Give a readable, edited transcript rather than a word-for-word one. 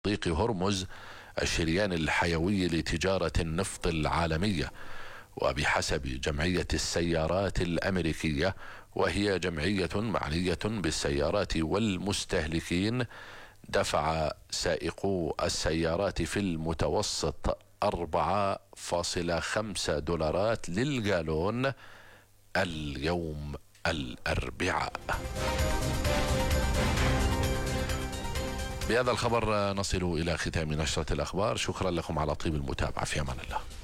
ضيق هرمز الشريان الحيوي لتجارة النفط العالمية. وبحسب جمعية السيارات الأمريكية، وهي جمعية معنية بالسيارات والمستهلكين، دفع سائقو السيارات في المتوسط 4.5 دولارات للجالون اليوم الأربعاء. بهذا الخبر نصل إلى ختام نشرة الأخبار. شكرا لكم على طيب المتابعة. في أمان الله.